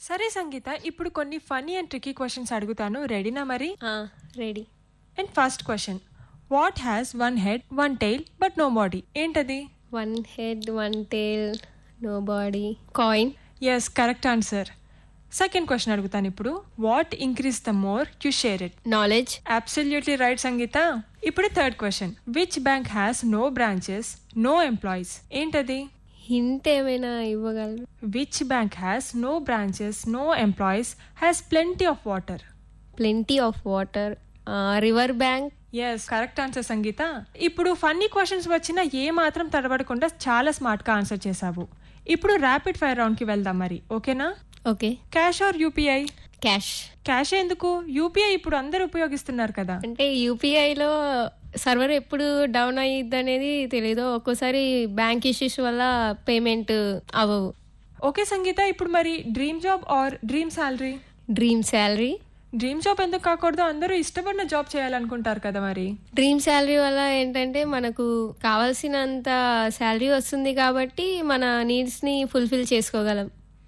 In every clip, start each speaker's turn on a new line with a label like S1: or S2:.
S1: సరే సంగీత, ఇప్పుడు కొన్ని ఫన్నీ అండ్ ట్రికీ క్వశ్చన్స్ అడుగుతాను. రెడీనా మరి?
S2: Ready.
S1: And first question, what has one head one tail but no body? ఏంటది?
S2: One head one tail no body. Coin.
S1: Yes, correct answer. Second question అడుగుతాను ఇప్పుడు. What increase the more you share it?
S2: Knowledge.
S1: Absolutely right సంగీత. ఇప్పుడు third question, which bank has no branches no employees? ఏంటది?
S2: Hint ఏమైనా ఇవ్వగలరు?
S1: Which bank has no branches no employees has plenty of water?
S2: Plenty of water. River bank.
S1: Yes, correct answer సంగీత. ఇప్పుడు funny questions వచ్చినా ఏ మాత్రం తడబడకుండా చాలా smart గా answer చేసావు. ఇప్పుడు ర్యాపిడ్ ఫైర్ రౌండ్ కి వెళ్దాం మరి, ఓకేనా?
S2: Okay.
S1: Cash or UPI?
S2: Cash.
S1: Cash ఎందుకు? యూపీఐ ఇప్పుడు అందరు ఉపయోగిస్తున్నారు కదా.
S2: అంటే యూపీఐలో సర్వర్ ఎప్పుడు డౌన్ అయ్యిద్ది అనేది తెలీదు. ఒక్కోసారి బ్యాంక్ ఇష్యూస్ వల్ల పేమెంట్ అవ్వవు.
S1: ఓకే సంగీత, ఇప్పుడు మరి dream job or dream salary?
S2: Dream salary.
S1: Dream job ఎందుకు కాకూడదు? అందరూ ఇష్టపడిన జాబ్ చేయాలనుకుంటారు కదా మరి.
S2: డ్రీమ్ శాలరీ వల్ల ఏంటంటే మనకు కావాల్సినంత శాలరీ వస్తుంది కాబట్టి మన నీడ్స్ ని ఫుల్ఫిల్ చేసుకోగలం.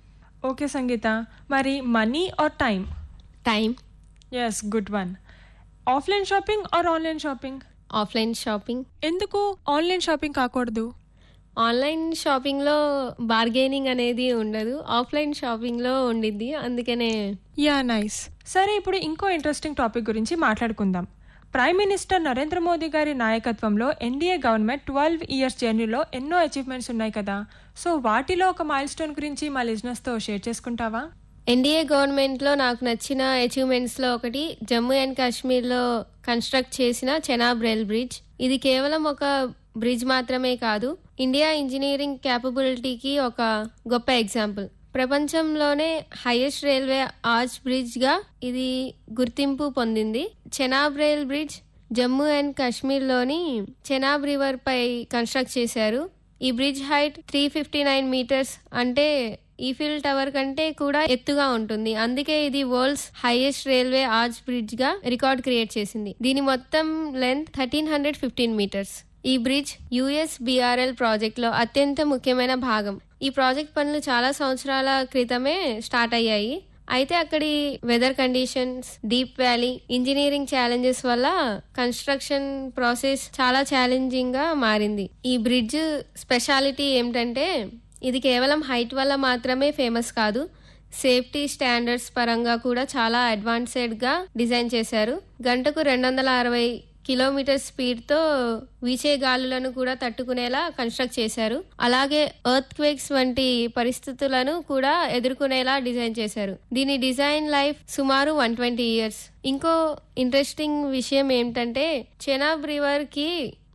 S1: ఓకే సంగీత, మరి money are time?
S2: Time.
S1: Yes, good one. Offline shopping or online shopping?
S2: Offline shopping.
S1: ఎందుకు ఆన్లైన్ షాపింగ్ కాకూడదు?
S2: ఆన్లైన్ షాపింగ్ లో బార్గెనింగ్ అనేది ఉండదు, ఆఫ్లైన్ షాపింగ్ లో ఉండిద్ది, అందుకనే.
S1: Yeah, nice. సరే, ఇప్పుడు ఇంకో ఇంట్రెస్టింగ్ టాపిక్ గురించి మాట్లాడుకుందాం. ప్రైమ్ మినిస్టర్ నరేంద్ర మోదీ గారి నాయకత్వంలో ఎన్డీఏ గవర్నమెంట్ 12 ఇయర్స్ జర్నీలో ఎన్నో అచీవ్మెంట్స్ ఉన్నాయి కదా. సో వాటిలో ఒక మైల్ స్టోన్ గురించి మా లిజనర్స్ తో షేర్ చేసుకుంటావా?
S2: ఎన్డీఏ గవర్నమెంట్ లో నాకు నచ్చిన అచీవ్మెంట్స్ లో ఒకటి జమ్మూ అండ్ కాశ్మీర్ లో కన్స్ట్రక్ట్ చేసిన చెనాబ్ రైల్ బ్రిడ్జ్. ఇది కేవలం ఒక బ్రిడ్జ్ మాత్రమే కాదు, ఇండియా ఇంజనీరింగ్ క్యాపబిలిటీకి ఒక గొప్ప ఎగ్జాంపుల్. ప్రపంచంలోనే హైయెస్ట్ రైల్వే ఆర్చ్ బ్రిడ్జ్ గా ఇది గుర్తింపు పొందింది. Chenab rail bridge Jammu and Kashmir లోని చెనాబ్ రివర్ పై కన్స్ట్రక్ట్ చేశారు. ఈ బ్రిడ్జ్ హైట్ 359 మీటర్స్, అంటే ఈఫిల్ టవర్ కంటే కూడా ఎత్తుగా ఉంటుంది. అందుకే ఇది world's highest railway arch bridge గా రికార్డ్ క్రియేట్ చేసింది. దీని మొత్తం లెంత్ 1315 మీటర్స్. ఈ బ్రిడ్జ్ యుఎస్బిఆర్ఎల్ ప్రాజెక్ట్ లో అత్యంత ముఖ్యమైన భాగం. ఈ ప్రాజెక్ట్ పనులు చాలా సంవత్సరాల క్రితమే స్టార్ట్ అయ్యాయి. అయితే అక్కడి weather conditions, deep valley, engineering challenges వల్ల కన్స్ట్రక్షన్ ప్రాసెస్ చాలా ఛాలెంజింగ్ గా మారింది. ఈ బ్రిడ్జ్ స్పెషాలిటీ ఏమిటంటే ఇది కేవలం హైట్ వల్ల మాత్రమే ఫేమస్ కాదు, సేఫ్టీ స్టాండర్డ్స్ పరంగా కూడా చాలా అడ్వాన్స్డ్ గా డిజైన్ చేశారు. గంటకు 260 కిలోమీటర్ స్పీడ్ తో వీచే గాలులను కూడా తట్టుకునేలా కన్స్ట్రక్ట్ చేశారు. అలాగే ఎర్త్ క్వేక్స్ వంటి పరిస్థితులను కూడా ఎదుర్కొనేలా డిజైన్ చేశారు. దీని డిజైన్ లైఫ్ సుమారు 120 ఇయర్స్. ఇంకో ఇంట్రెస్టింగ్ విషయం ఏమిటంటే చెనాబ్ రివర్ కి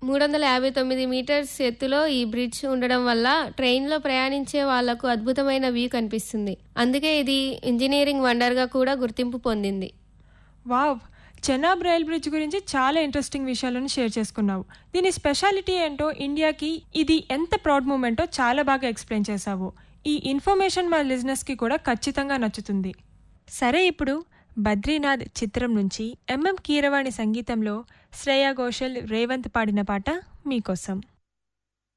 S2: 359 మీటర్స్ ఎత్తులో ఈ బ్రిడ్జ్ ఉండడం వల్ల ట్రైన్ లో ప్రయాణించే వాళ్లకు అద్భుతమైన వ్యూ కనిపిస్తుంది. అందుకే ఇది ఇంజనీరింగ్ వండర్ గా కూడా గుర్తింపు పొందింది.
S1: వావ్, చెనాబ్ రైల్ బ్రిడ్జ్ గురించి చాలా ఇంట్రెస్టింగ్ విషయాలను షేర్ చేసుకున్నావు. దీని స్పెషాలిటీ ఏంటో, ఇండియాకి ఇది ఎంత ప్రౌడ్ మూమెంటో చాలా బాగా ఎక్స్ప్లెయిన్ చేశావు. ఈ ఇన్ఫర్మేషన్ మా లిజనర్స్ కి కూడా ఖచ్చితంగా నచ్చుతుంది. సరే, ఇప్పుడు బద్రీనాథ్ చిత్రం నుంచి ఎంఎం కీరవాణి సంగీతంలో శ్రేయా ఘోషల్, రేవంత్ పాడిన పాట మీకోసం.